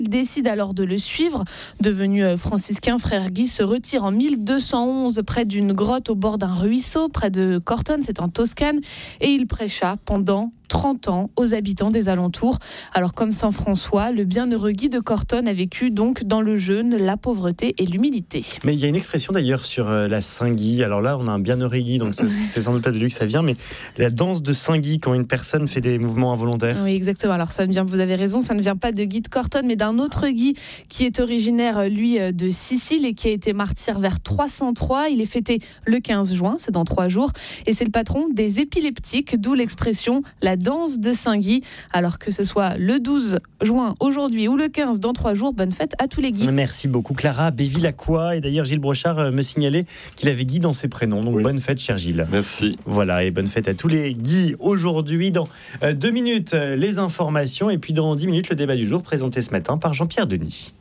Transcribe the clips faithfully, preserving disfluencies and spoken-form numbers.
Il décide alors de le suivre. Devenu franciscain, frère Guy se retire en mille deux cent onze près d'une grotte au bord d'un ruisseau, près de Cortone, c'est en Toscane, et il prêcha pendant trente ans aux habitants des alentours. Alors comme Saint François, le bienheureux Guy de Cortone a vécu donc dans le jeûne, la pauvreté et l'humilité. Mais il y a une expression d'ailleurs sur la Saint-Guy. Alors là, on a un bienheureux Guy, donc c'est, c'est sans doute pas de lui que ça vient, mais la danse de Saint-Guy, quand une personne fait des mouvements involontaires. Oui, exactement. Alors ça ne vient, vous avez raison, ça ne vient pas de Guy de Cortone, mais d'un autre Guy qui est originaire, lui, de Sicile et qui a été martyr vers trois cent trois. Il est fêté le quinze juin, c'est dans trois jours, et c'est le patron des épileptiques, d'où l'expression la danse de Saint-Guy. Alors que ce soit le douze juin aujourd'hui ou le quinze dans trois jours, bonne fête à tous les Guy. Merci beaucoup Clara. Béville-la-Quoi, et d'ailleurs Gilles Brochard me signalait qu'il avait Guy dans ses prénoms, donc oui. Bonne fête cher Gilles. Merci. Voilà, et bonne fête à tous les Guy aujourd'hui. Dans euh, deux minutes, les informations, et puis dans dix minutes, le débat du jour présenté ce matin par Jean-Pierre Denis.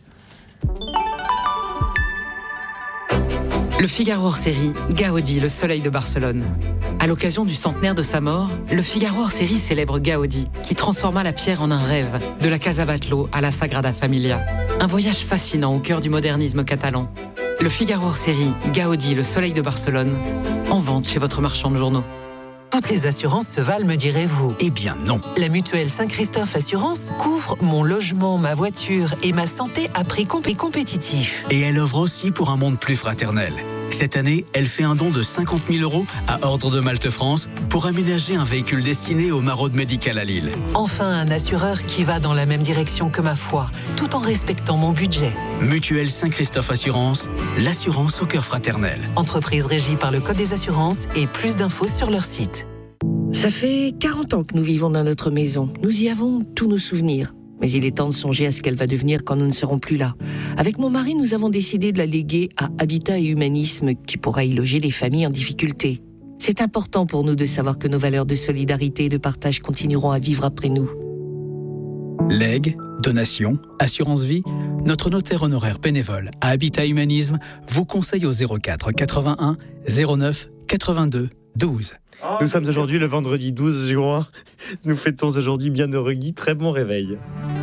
Le Figaro hors-série, Gaudi, le soleil de Barcelone. À l'occasion du centenaire de sa mort, le Figaro hors-série célèbre Gaudi, qui transforma la pierre en un rêve, de la Casa Batlló à la Sagrada Familia. Un voyage fascinant au cœur du modernisme catalan. Le Figaro hors-série, Gaudi, le soleil de Barcelone, en vente chez votre marchand de journaux. Toutes les assurances se valent, me direz-vous. Eh bien non. La mutuelle Saint-Christophe Assurance couvre mon logement, ma voiture et ma santé à prix compé- compétitif. Et elle œuvre aussi pour un monde plus fraternel. Cette année, elle fait un don de cinquante mille euros à Ordre de Malte France pour aménager un véhicule destiné au maraude médical à Lille. Enfin, un assureur qui va dans la même direction que ma foi, tout en respectant mon budget. Mutuelle Saint-Christophe Assurance, l'assurance au cœur fraternel. Entreprise régie par le Code des assurances et plus d'infos sur leur site. Ça fait quarante ans que nous vivons dans notre maison. Nous y avons tous nos souvenirs. Mais il est temps de songer à ce qu'elle va devenir quand nous ne serons plus là. Avec mon mari, nous avons décidé de la léguer à Habitat et Humanisme, qui pourra y loger les familles en difficulté. C'est important pour nous de savoir que nos valeurs de solidarité et de partage continueront à vivre après nous. Legs, donations, assurance vie, notre notaire honoraire bénévole à Habitat Humanisme vous conseille au zéro quatre quatre-vingt-un zéro neuf quatre-vingt-deux douze. Nous sommes aujourd'hui le vendredi douze juin. Nous fêtons aujourd'hui bienheureux Guy. Très bon réveil.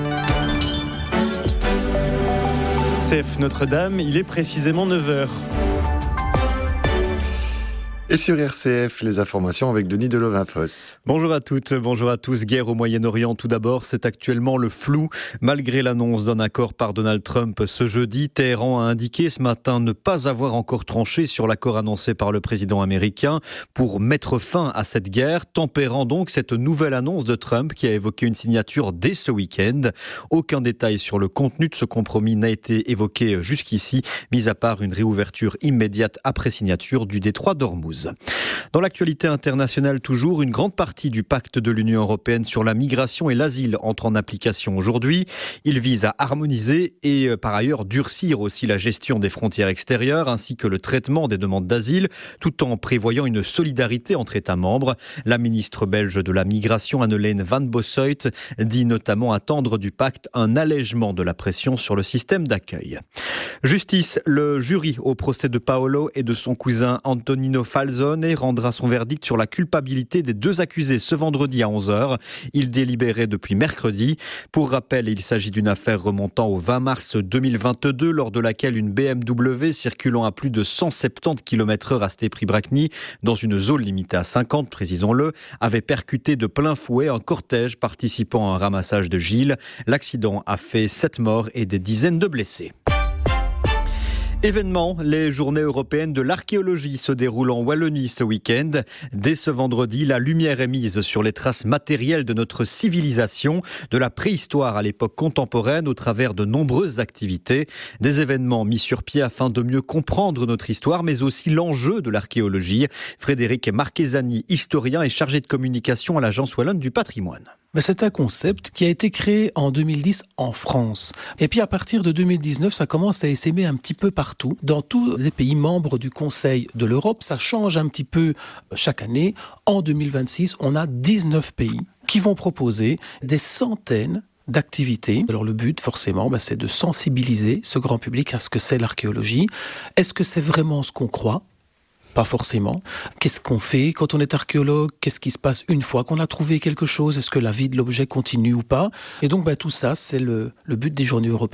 C F Notre-Dame, il est précisément neuf heures. Et sur R C F, les informations avec Denis Delovain-Foss. Bonjour à toutes, bonjour à tous. Guerre au Moyen-Orient, tout d'abord, c'est actuellement le flou. Malgré l'annonce d'un accord par Donald Trump ce jeudi, Téhéran a indiqué ce matin ne pas avoir encore tranché sur l'accord annoncé par le président américain pour mettre fin à cette guerre, tempérant donc cette nouvelle annonce de Trump qui a évoqué une signature dès ce week-end. Aucun détail sur le contenu de ce compromis n'a été évoqué jusqu'ici, mis à part une réouverture immédiate après signature du détroit d'Ormuz. Dans l'actualité internationale toujours, une grande partie du pacte de l'Union européenne sur la migration et l'asile entre en application aujourd'hui. Il vise à harmoniser et par ailleurs durcir aussi la gestion des frontières extérieures ainsi que le traitement des demandes d'asile, tout en prévoyant une solidarité entre États membres. La ministre belge de la migration, Anne-Hélène Van Bossuyt, dit notamment attendre du pacte un allègement de la pression sur le système d'accueil. Justice, le jury au procès de Paolo et de son cousin Antonino Falzone rendra son verdict sur la culpabilité des deux accusés ce vendredi à onze heures. Il délibérait depuis mercredi. Pour rappel, il s'agit d'une affaire remontant au vingt mars deux mille vingt-deux, lors de laquelle une B M W circulant à plus de cent soixante-dix kilomètres heure à Stépri-Bracny, dans une zone limitée à cinquante, précisons-le, avait percuté de plein fouet un cortège participant à un ramassage de Gilles. L'accident a fait sept morts et des dizaines de blessés. Événement, les journées européennes de l'archéologie se déroulent en Wallonie ce week-end. Dès ce vendredi, la lumière est mise sur les traces matérielles de notre civilisation, de la préhistoire à l'époque contemporaine au travers de nombreuses activités. Des événements mis sur pied afin de mieux comprendre notre histoire, mais aussi l'enjeu de l'archéologie. Frédéric Marchesani, historien et chargé de communication à l'Agence Wallonne du patrimoine. C'est un concept qui a été créé en deux mille dix en France. Et puis à partir de deux mille dix-neuf, ça commence à essaimer un petit peu partout. Dans tous les pays membres du Conseil de l'Europe, ça change un petit peu chaque année. En deux mille vingt-six, on a dix-neuf pays qui vont proposer des centaines d'activités. Alors le but, forcément, bah, c'est de sensibiliser ce grand public à ce que c'est l'archéologie. Est-ce que c'est vraiment ce qu'on croit ? Pas forcément. Qu'est-ce qu'on fait quand on est archéologue ? Qu'est-ce qui se passe une fois qu'on a trouvé quelque chose ? Est-ce que la vie de l'objet continue ou pas ? Et donc, bah, tout ça, c'est le, le but des journées européennes.